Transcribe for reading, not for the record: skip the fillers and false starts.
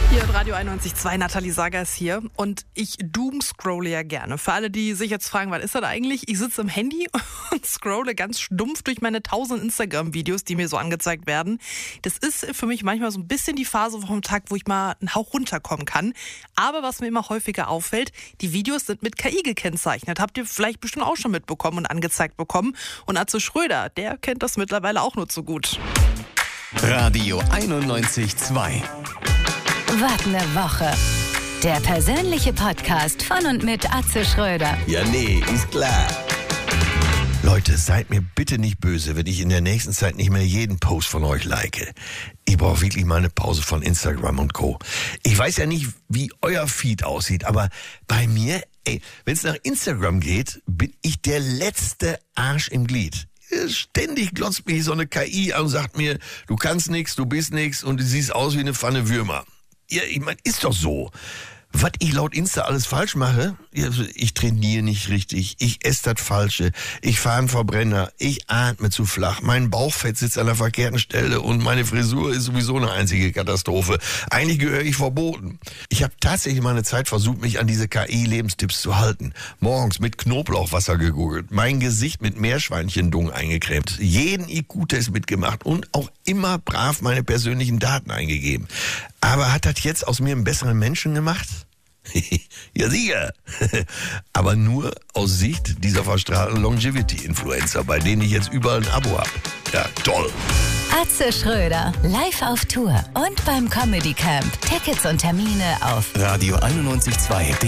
Hier in Radio 91.2, Nathalie Sager ist hier und ich doomscrolle ja gerne. Für alle, die sich jetzt fragen, was ist das eigentlich? Ich sitze im Handy und scrolle ganz stumpf durch meine 1000 Instagram-Videos, die mir so angezeigt werden. Das ist für mich manchmal so ein bisschen die Phase vom Tag, wo ich mal einen Hauch runterkommen kann. Aber was mir immer häufiger auffällt, die Videos sind mit KI gekennzeichnet. Habt ihr vielleicht bestimmt auch schon mitbekommen und angezeigt bekommen. Und Atze Schröder, der kennt das mittlerweile auch nur zu gut. Radio 91.2. Was ne Woche. Der persönliche Podcast von und mit Atze Schröder. Ja, nee, ist klar. Leute, seid mir bitte nicht böse, wenn ich in der nächsten Zeit nicht mehr jeden Post von euch like. Ich brauche wirklich mal eine Pause von Instagram und Co. Ich weiß ja nicht, wie euer Feed aussieht, aber bei mir, wenn es nach Instagram geht, bin ich der letzte Arsch im Glied. Ständig glotzt mich so eine KI an und sagt mir, du kannst nix, du bist nix und du siehst aus wie eine Pfanne Würmer. Ja, ich meine, ist doch so. Was ich laut Insta alles falsch mache? Ich trainiere nicht richtig, ich esse das Falsche, ich fahre einen Verbrenner, ich atme zu flach, mein Bauchfett sitzt an der verkehrten Stelle und meine Frisur ist sowieso eine einzige Katastrophe. Eigentlich gehöre ich verboten. Ich habe tatsächlich mal eine Zeit versucht, mich an diese KI-Lebenstipps zu halten. Morgens mit Knoblauchwasser gegoogelt, mein Gesicht mit Meerschweinchendung eingecremt, jeden IQ-Test mitgemacht und auch immer brav meine persönlichen Daten eingegeben. Aber hat das jetzt aus mir einen besseren Menschen gemacht? Ja, sicher. Aber nur aus Sicht dieser verstrahlten Longevity-Influencer, bei denen ich jetzt überall ein Abo habe. Ja, toll. Atze Schröder, live auf Tour und beim Comedy Camp. Tickets und Termine auf Radio 91.2.